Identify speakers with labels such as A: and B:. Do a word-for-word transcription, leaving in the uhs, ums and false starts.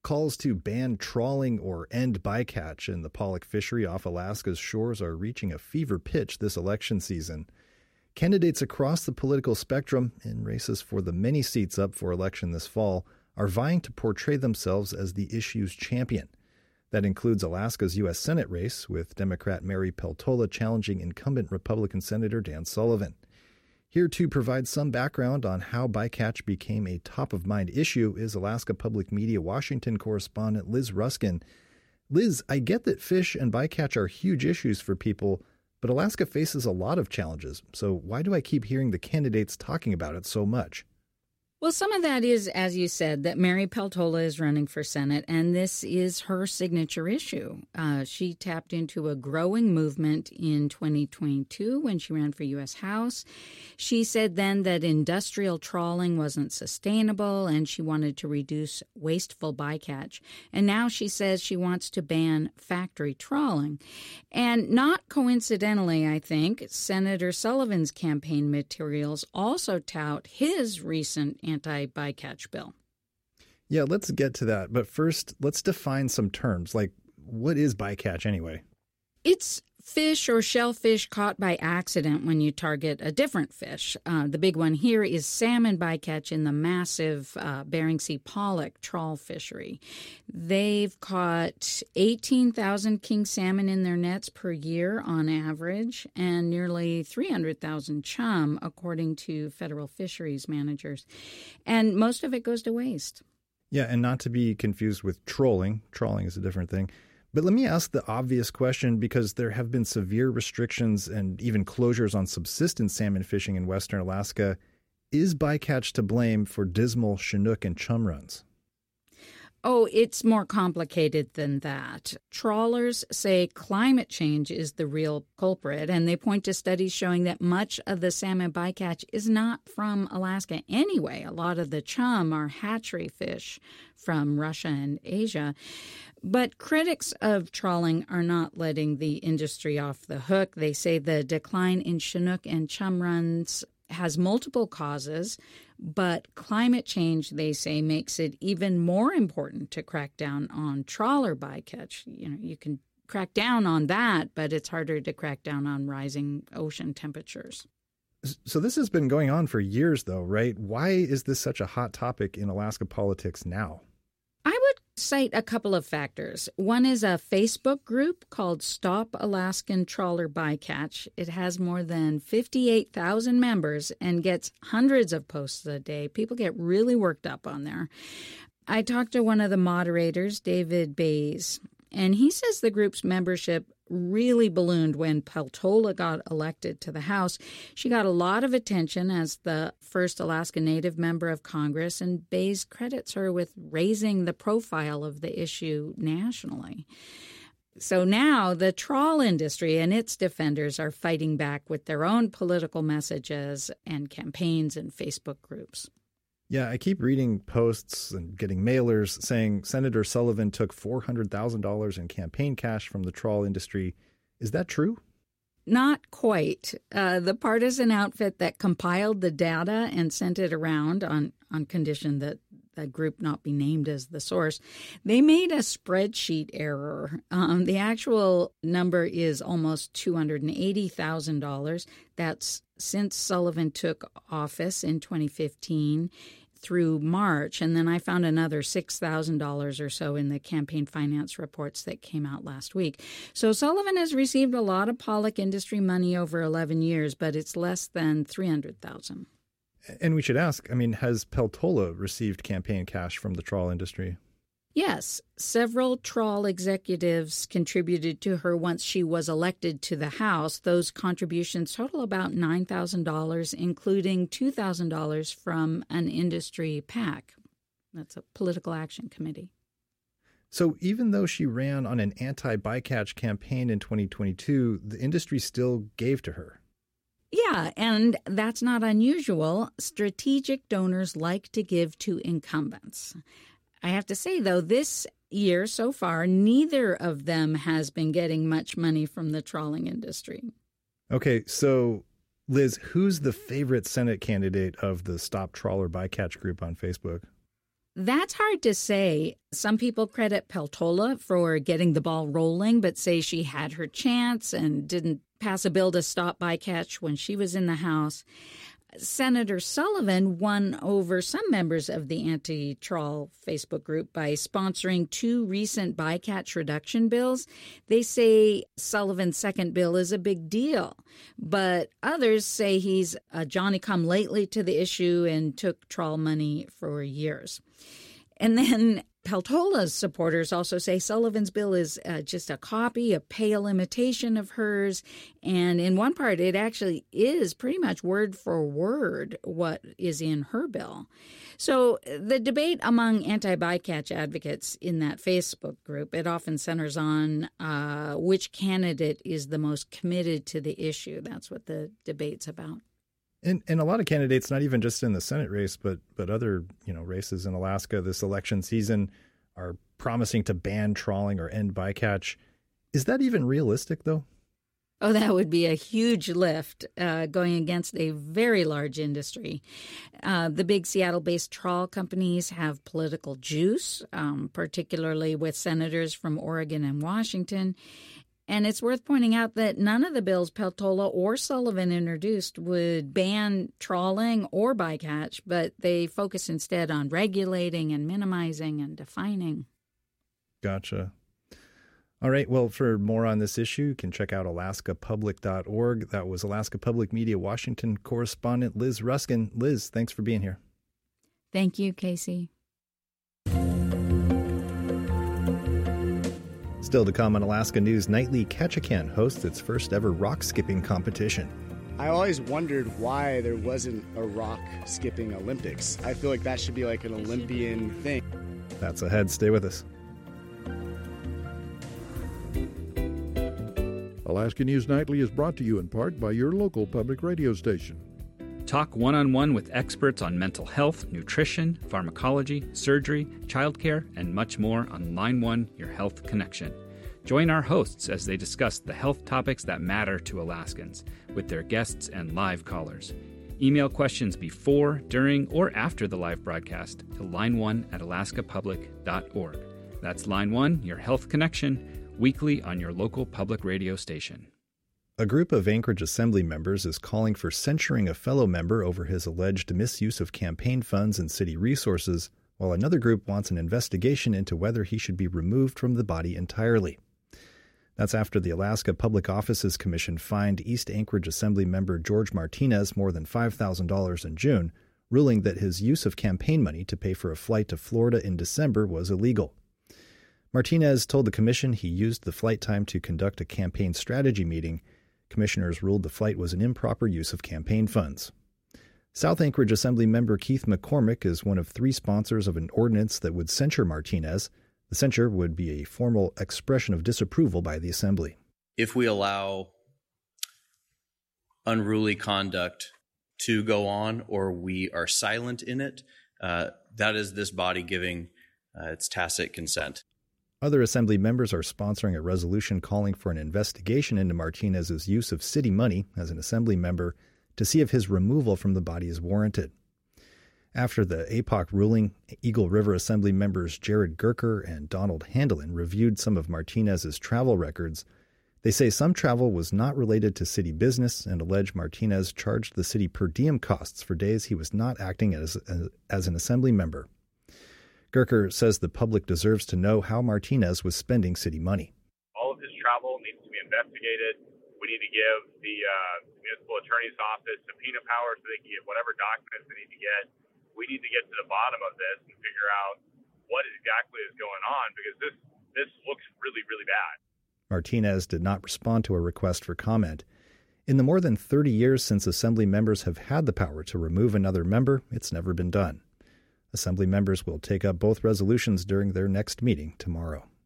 A: calls to ban trawling or end bycatch in the pollock fishery off Alaska's shores are reaching a fever pitch this election season. Candidates across the political spectrum in races for the many seats up for election this fall are vying to portray themselves as the issue's champion. That includes Alaska's U S Senate race, with Democrat Mary Peltola challenging incumbent Republican Senator Dan Sullivan. Here to provide some background on how bycatch became a top-of-mind issue is Alaska Public Media Washington correspondent Liz Ruskin. Liz, I get that fish and bycatch are huge issues for people, but Alaska faces a lot of challenges. So why do I keep hearing the candidates talking about it so much?
B: Well, some of that is, as you said, that Mary Peltola is running for Senate, and this is her signature issue. Uh, she tapped into a growing movement in twenty twenty-two when she ran for U S House. She said then that industrial trawling wasn't sustainable, and she wanted to reduce wasteful bycatch. And now she says she wants to ban factory trawling. And not coincidentally, I think, Senator Sullivan's campaign materials also tout his recent anti-bycatch bill.
A: Yeah, let's get to that. But first, let's define some terms. Like, what is bycatch anyway?
B: It's fish or shellfish caught by accident when you target a different fish. Uh, the big one here is salmon bycatch in the massive uh, Bering Sea pollock trawl fishery. They've caught eighteen thousand king salmon in their nets per year on average, and nearly three hundred thousand chum, according to federal fisheries managers. And most of it goes to waste.
A: Yeah, and not to be confused with trolling. Trawling is a different thing. But let me ask the obvious question, because there have been severe restrictions and even closures on subsistence salmon fishing in western Alaska. Is bycatch to blame for dismal Chinook and chum runs?
B: Oh, it's more complicated than that. Trawlers say climate change is the real culprit, and they point to studies showing that much of the salmon bycatch is not from Alaska anyway. A lot of the chum are hatchery fish from Russia and Asia. But critics of trawling are not letting the industry off the hook. They say the decline in Chinook and chum runs has multiple causes, but climate change, they say, makes it even more important to crack down on trawler bycatch. You know, you can crack down on that, but it's harder to crack down on rising ocean temperatures.
A: So this has been going on for years, though, right? Why is this such a hot topic in Alaska politics now?
B: I would cite a couple of factors. One is a Facebook group called Stop Alaskan Trawler Bycatch. It has more than fifty-eight thousand members and gets hundreds of posts a day. People get really worked up on there. I talked to one of the moderators, David Bays, and he says the group's membership really ballooned when Peltola got elected to the House. She got a lot of attention as the first Alaska Native member of Congress, and Bays credits her with raising the profile of the issue nationally. So now the trawl industry and its defenders are fighting back with their own political messages and campaigns and Facebook groups.
A: Yeah, I keep reading posts and getting mailers saying Senator Sullivan took four hundred thousand dollars in campaign cash from the trawl industry. Is that true?
B: Not quite. Uh, the partisan outfit that compiled the data and sent it around on, on condition that the group not be named as the source, they made a spreadsheet error. Um, the actual number is almost two hundred eighty thousand dollars. That's since Sullivan took office in twenty fifteen through March. And then I found another six thousand dollars or so in the campaign finance reports that came out last week. So Sullivan has received a lot of pollock industry money over eleven years, but it's less than three hundred thousand dollars.
A: And we should ask, I mean, has Peltola received campaign cash from the trawl industry?
B: Yes, several trawl executives contributed to her once she was elected to the House. Those contributions total about nine thousand dollars, including two thousand dollars from an industry PAC. That's a political action committee.
A: So even though she ran on an anti-bycatch campaign in twenty twenty-two, the industry still gave to her.
B: Yeah, and that's not unusual. Strategic donors like to give to incumbents. I have to say, though, this year so far, neither of them has been getting much money from the trawling industry.
A: Okay, so Liz, who's the favorite Senate candidate of the Stop Trawler Bycatch group on Facebook?
B: That's hard to say. Some people credit Peltola for getting the ball rolling, but say she had her chance and didn't pass a bill to stop bycatch when she was in the House. Senator Sullivan won over some members of the anti-trawl Facebook group by sponsoring two recent bycatch reduction bills. They say Sullivan's second bill is a big deal, but others say he's a Johnny-come-lately to the issue and took trawl money for years. And then Peltola's supporters also say Sullivan's bill is uh, just a copy, a pale imitation of hers. And in one part, it actually is pretty much word for word what is in her bill. So the debate among anti-bycatch advocates in that Facebook group, it often centers on uh, which candidate is the most committed to the issue. That's what the debate's about.
A: And, and a lot of candidates, not even just in the Senate race, but but other you know races in Alaska this election season, are promising to ban trawling or end bycatch. Is that even realistic, though?
B: Oh, that would be a huge lift uh, going against a very large industry. Uh, the big Seattle-based trawl companies have political juice, um, particularly with senators from Oregon and Washington. And it's worth pointing out that none of the bills Peltola or Sullivan introduced would ban trawling or bycatch, but they focus instead on regulating and minimizing and defining.
A: Gotcha. All right. Well, for more on this issue, you can check out alaska public dot org. That was Alaska Public Media Washington correspondent Liz Ruskin. Liz, thanks for being here.
B: Thank you, Casey.
A: Still to come on Alaska News Nightly, Ketchikan hosts its first ever rock skipping competition.
C: I always wondered why there wasn't a rock skipping Olympics. I feel like that should be like an Olympian thing.
A: That's ahead. Stay with us.
D: Alaska News Nightly is brought to you in part by your local public radio station.
E: Talk one-on-one with experts on mental health, nutrition, pharmacology, surgery, childcare, and much more on Line one, Your Health Connection. Join our hosts as they discuss the health topics that matter to Alaskans with their guests and live callers. Email questions before, during, or after the live broadcast to line one at alaska public dot org. That's Line one, Your Health Connection, weekly on your local public radio station.
A: A group of Anchorage Assembly members is calling for censuring a fellow member over his alleged misuse of campaign funds and city resources, while another group wants an investigation into whether he should be removed from the body entirely. That's after the Alaska Public Offices Commission fined East Anchorage Assembly member George Martinez more than five thousand dollars in June, ruling that his use of campaign money to pay for a flight to Florida in December was illegal. Martinez told the commission he used the flight time to conduct a campaign strategy meeting. Commissioners ruled the flight was an improper use of campaign funds. South Anchorage Assembly member Keith McCormick is one of three sponsors of an ordinance that would censure Martinez. The censure would be a formal expression of disapproval by the Assembly.
F: If we allow unruly conduct to go on or we are silent in it, uh, that is this body giving uh, its tacit consent.
A: Other Assembly members are sponsoring a resolution calling for an investigation into Martinez's use of city money as an Assembly member to see if his removal from the body is warranted. After the A P O C ruling, Eagle River Assembly members Jared Gerker and Donald Handelin reviewed some of Martinez's travel records. They say some travel was not related to city business and allege Martinez charged the city per diem costs for days he was not acting as, as, as an Assembly member. Gerker says the public deserves to know how Martinez was spending city money.
G: All of his travel needs to be investigated. We need to give the uh, municipal attorney's office subpoena power so they can get whatever documents they need to get. We need to get to the bottom of this and figure out what exactly is going on, because this this looks really, really bad.
A: Martinez did not respond to a request for comment. In the more than thirty years since Assembly members have had the power to remove another member, it's never been done. Assembly members will take up both resolutions during their next meeting tomorrow.